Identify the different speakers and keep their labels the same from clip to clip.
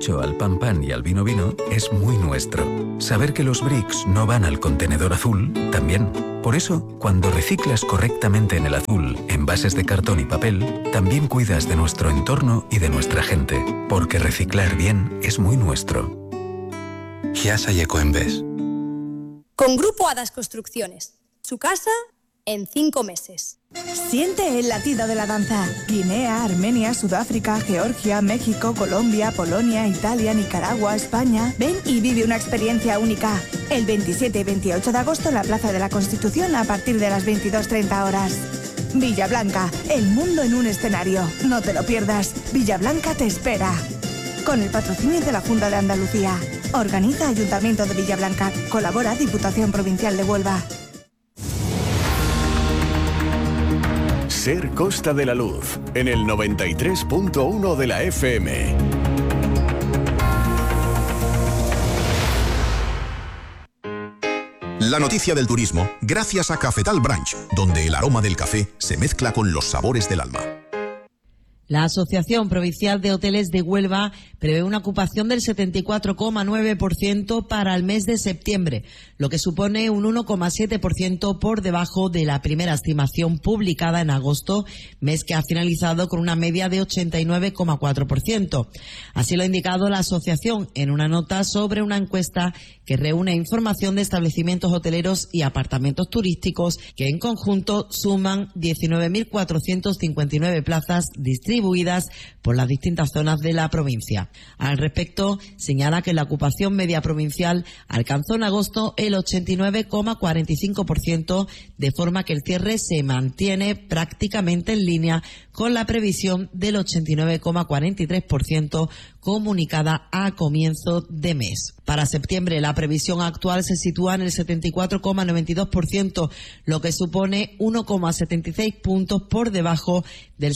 Speaker 1: hecho al pan pan y al vino vino es muy nuestro. Saber que los bricks no van al contenedor azul, también. Por eso, cuando reciclas correctamente en el azul, envases de cartón y papel, también cuidas de nuestro entorno y de nuestra gente. Porque reciclar bien es muy nuestro.
Speaker 2: Giasa y Ecoembes.
Speaker 3: Con Grupo Hadas Construcciones. Su casa en 5 meses.
Speaker 4: Siente el latido de la danza. Guinea, Armenia, Sudáfrica, Georgia, México, Colombia, Polonia, Italia, Nicaragua, España. Ven y vive una experiencia única. El 27 y 28 de agosto en la Plaza de la Constitución a partir de las 22:30 horas. Villablanca, el mundo en un escenario. No te lo pierdas. Villablanca te espera. Con el patrocinio de la Junta de Andalucía. Organiza Ayuntamiento de Villablanca. Colabora Diputación Provincial de Huelva.
Speaker 5: Ser Costa de la Luz, en el 93.1 de la FM.
Speaker 6: La noticia del turismo, gracias a Cafetal Branch, donde el aroma del café se mezcla con los sabores del alma.
Speaker 7: La Asociación Provincial de Hoteles de Huelva prevé una ocupación del 74,9% para el mes de septiembre, lo que supone un 1,7% por debajo de la primera estimación publicada en agosto, mes que ha finalizado con una media de 89,4%. Así lo ha indicado la asociación en una nota sobre una encuesta que reúne información de establecimientos hoteleros y apartamentos turísticos que en conjunto suman 19.459 plazas distribuidas por las distintas zonas de la provincia. Al respecto, señala que la ocupación media provincial alcanzó en agosto el 89,45%, de forma que el cierre se mantiene prácticamente en línea con la previsión del 89,43% comunicada a comienzo de mes. Para septiembre, la previsión actual se sitúa en el 74,92%, lo que supone 1,76 puntos por debajo del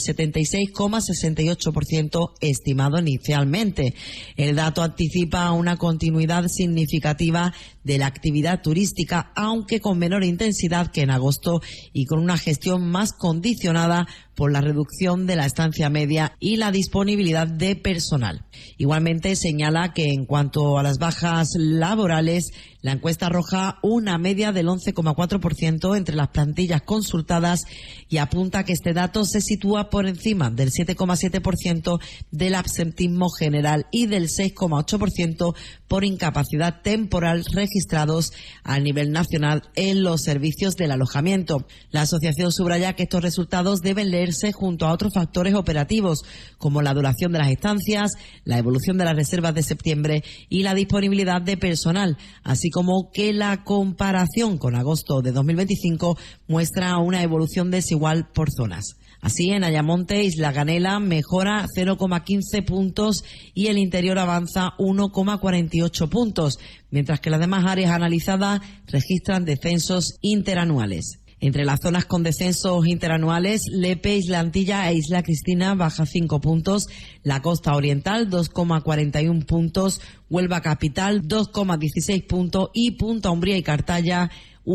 Speaker 7: 76,68% estimado inicialmente. El dato anticipa una continuidad significativa de la actividad turística, aunque con menor intensidad que en agosto y con una gestión más condicionada por la reducción de la estancia media y la disponibilidad de personal. Igualmente señala que en cuanto a las bajas laborales, la encuesta arroja una media del 11,4% entre las plantillas consultadas y apunta que este dato se sitúa por encima del 7,7% del absentismo general y del 6,8% por incapacidad temporal registrados a nivel nacional en los servicios del alojamiento. La asociación subraya que estos resultados deben leerse junto a otros factores operativos, como la duración de las estancias, la evolución de las reservas de septiembre y la disponibilidad de personal, así como que la comparación con agosto de 2025 muestra una evolución desigual por zonas. Así, en Ayamonte, Isla Canela mejora 0,15 puntos y el interior avanza 1,48 puntos, mientras que las demás áreas analizadas registran descensos interanuales. Entre las zonas con descensos interanuales, Lepe, Isla Antilla e Isla Cristina baja 5 puntos, la costa oriental 2,41 puntos, Huelva Capital 2,16 puntos y Punta Umbría y Cartaya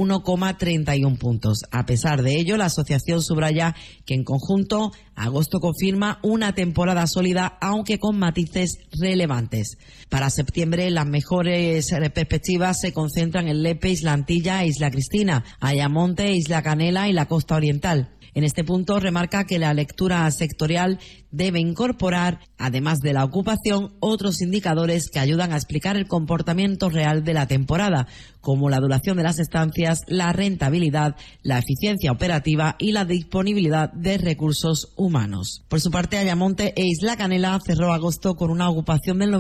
Speaker 7: 1,31 puntos. A pesar de ello, la asociación subraya que en conjunto agosto confirma una temporada sólida, aunque con matices relevantes. Para septiembre, las mejores perspectivas se concentran en Lepe, Isla Antilla e Isla Cristina, Ayamonte, Isla Canela y la costa oriental. En este punto remarca que la lectura sectorial debe incorporar, además de la ocupación, otros indicadores que ayudan a explicar el comportamiento real de la temporada, como la duración de las estancias, la rentabilidad, la eficiencia operativa y la disponibilidad de recursos humanos. Por su parte, Ayamonte e Isla Canela cerró agosto con una ocupación del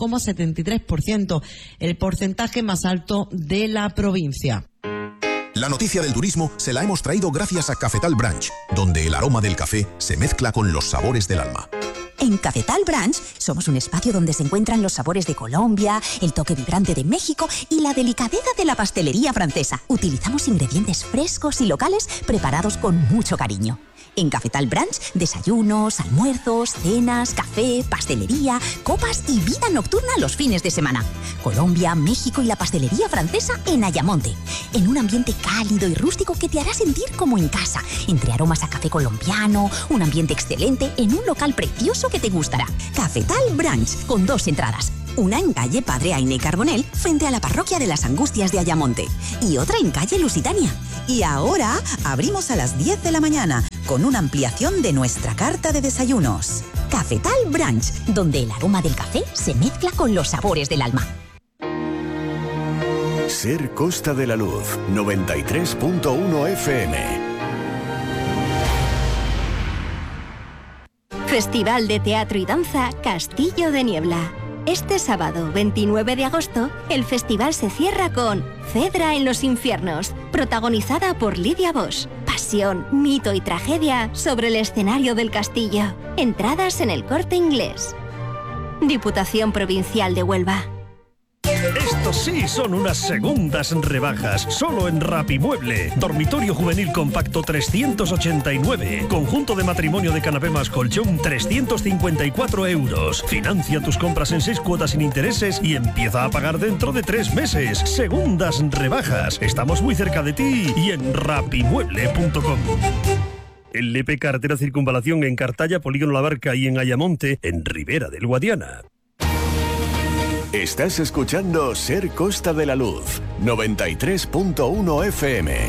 Speaker 7: 91,73%, el porcentaje más alto de la provincia.
Speaker 6: La noticia del turismo se la hemos traído gracias a Cafetal Branch, donde el aroma del café se mezcla con los sabores del alma.
Speaker 8: En Cafetal Branch somos un espacio donde se encuentran los sabores de Colombia, el toque vibrante de México y la delicadeza de la pastelería francesa. Utilizamos ingredientes frescos y locales preparados con mucho cariño. En Cafetal Branch, desayunos, almuerzos, cenas, café, pastelería, copas y vida nocturna los fines de semana. Colombia, México y la pastelería francesa en Ayamonte. En un ambiente cálido y rústico que te hará sentir como en casa. Entre aromas a café colombiano, un ambiente excelente en un local precioso que te gustará. Cafetal Branch, con 2 entradas. Una en calle Padre Aine Carbonell, frente a la parroquia de las Angustias de Ayamonte. Y otra en calle Lusitania.
Speaker 9: Y ahora abrimos a las 10 de la mañana, con una ampliación de nuestra carta de desayunos.
Speaker 8: Cafetal Branch, donde el aroma del café se mezcla con los sabores del alma.
Speaker 5: Ser Costa de la Luz, 93.1 FM.
Speaker 10: Festival de Teatro y Danza Castillo de Niebla. Este sábado 29 de agosto, el festival se cierra con Cedra en los infiernos, protagonizada por Lidia Bosch. Pasión, mito y tragedia sobre el escenario del castillo. Entradas en el Corte Inglés. Diputación Provincial de Huelva.
Speaker 11: Estos sí son unas segundas rebajas, solo en Rapimueble. Dormitorio juvenil compacto 389. Conjunto de matrimonio de canapé más colchón 354 euros. Financia tus compras en 6 cuotas sin intereses y empieza a pagar dentro de 3 meses. Segundas rebajas. Estamos muy cerca de ti y en rapimueble.com. En Lepe, carretera Circunvalación en Cartaya, Polígono La Barca y en Ayamonte, en Ribera del Guadiana.
Speaker 5: Estás escuchando Ser Costa de la Luz, 93.1 FM.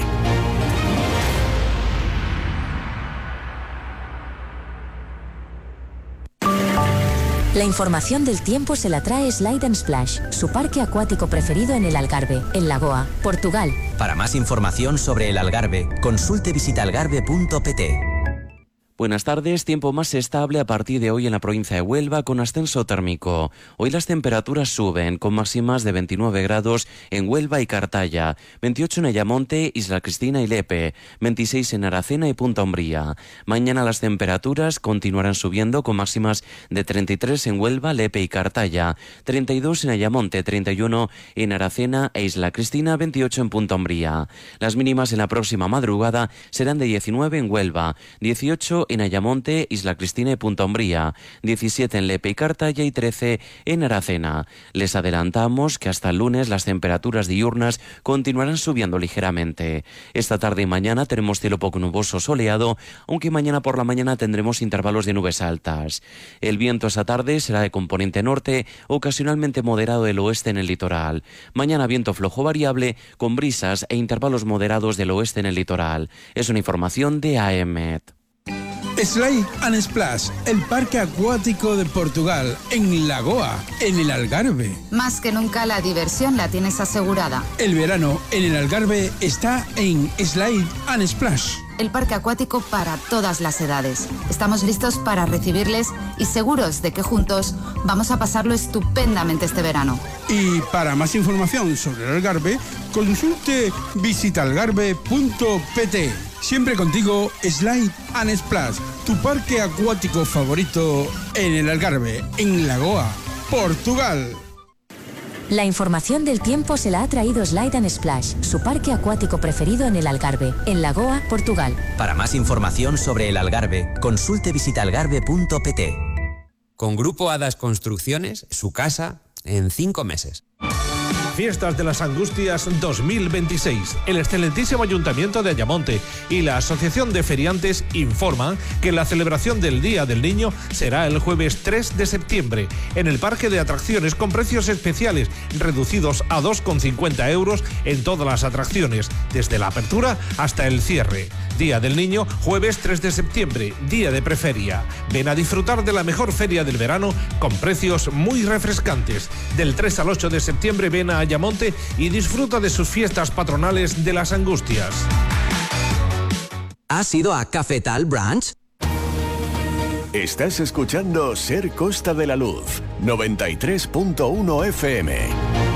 Speaker 12: La información del tiempo se la trae Slide & Splash, su parque acuático preferido en el Algarve, en Lagoa, Portugal.
Speaker 13: Para más información sobre el Algarve, consulte visitaalgarve.pt.
Speaker 14: Buenas tardes, tiempo más estable a partir de hoy en la provincia de Huelva con ascenso térmico. Hoy las temperaturas suben con máximas de 29 grados en Huelva y Cartaya, 28 en Ayamonte, Isla Cristina y Lepe, 26 en Aracena y Punta Umbría. Mañana las temperaturas continuarán subiendo con máximas de 33 en Huelva, Lepe y Cartaya, 32 en Ayamonte, 31 en Aracena e Isla Cristina, 28 en Punta Umbría. Las mínimas en la próxima madrugada serán de 19 en Huelva, 18 en Ayamonte, Isla Cristina y Punta Umbría, 17 en Lepe y Cartaya y 13 en Aracena. Les adelantamos que hasta el lunes las temperaturas diurnas continuarán subiendo ligeramente. Esta tarde y mañana tenemos cielo poco nuboso soleado, aunque mañana por la mañana tendremos intervalos de nubes altas. El viento esta tarde será de componente norte, ocasionalmente moderado del oeste en el litoral. Mañana viento flojo variable, con brisas e intervalos moderados del oeste en el litoral. Es una información de AEMET.
Speaker 15: Slide & Splash, el parque acuático de Portugal, en Lagoa, en el Algarve.
Speaker 16: Más que nunca la diversión la tienes asegurada.
Speaker 15: El verano en el Algarve está en Slide & Splash.
Speaker 16: El parque acuático para todas las edades. Estamos listos para recibirles y seguros de que juntos vamos a pasarlo estupendamente este verano.
Speaker 15: Y para más información sobre el Algarve, consulte visitaalgarve.pt. Siempre contigo, Slide & Splash, tu parque acuático favorito en el Algarve, en Lagoa, Portugal.
Speaker 12: La información del tiempo se la ha traído Slide & Splash, su parque acuático preferido en el Algarve, en Lagoa, Portugal.
Speaker 13: Para más información sobre el Algarve, consulte visitaalgarve.pt.
Speaker 17: Con Grupo Hadas Construcciones, su casa en 5 meses.
Speaker 18: Fiestas de las Angustias 2026. El excelentísimo Ayuntamiento de Ayamonte y la Asociación de Feriantes informan que la celebración del Día del Niño será el jueves 3 de septiembre en el Parque de Atracciones con precios especiales reducidos a 2,50 euros en todas las atracciones, desde la apertura hasta el cierre. Día del Niño, jueves 3 de septiembre, día de preferia. Ven a disfrutar de la mejor feria del verano con precios muy refrescantes. Del 3 al 8 de septiembre ven a Ayamonte y disfruta de sus fiestas patronales de las Angustias.
Speaker 13: ¿Has ido a Cafetal Branch?
Speaker 5: Estás escuchando Ser Costa de la Luz, 93.1 FM.